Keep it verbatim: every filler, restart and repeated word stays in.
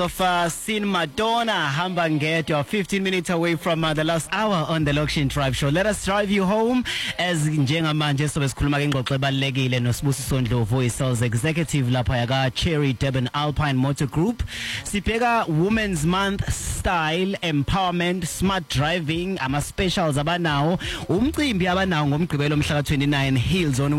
Of uh, Sin Madonna, Hamba Ngedwa, fifteen minutes away from uh, the last hour on the Lokshin Drive Show. Let us drive you home as njengamanje sobe sikhuluma ke ingxoxo ebalekile noSibusiso Ndlovu, sales executive lapha yaka Cherry Durban Alpine Motor Group. Sibheka Women's Month, style, empowerment, smart driving, ama specials abanawo, umcimbi abanawo ngomgqibelo mhla ka twenty-nine Hills on